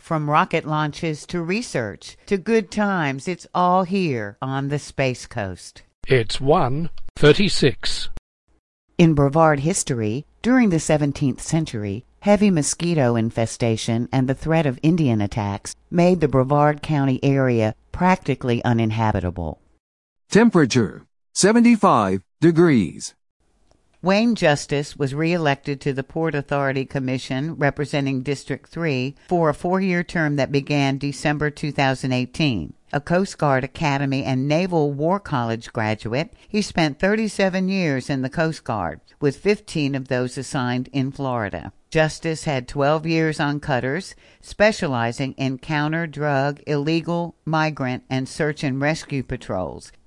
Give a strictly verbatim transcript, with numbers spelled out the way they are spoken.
From rocket launches to research to good times, it's all here on the Space Coast. It's one thirty-six. In Brevard history, during the seventeenth century, heavy mosquito infestation and the threat of Indian attacks made the Brevard County area practically uninhabitable. Temperature, seventy-five degrees. Wayne Justice was re-elected to the Port Authority Commission representing District three for a four-year term that began December two thousand eighteen. A Coast Guard Academy and Naval War College graduate, he spent thirty-seven years in the Coast Guard, with fifteen of those assigned in Florida. Justice had twelve years on cutters, specializing in counter-drug, illegal, migrant, and search and rescue patrols.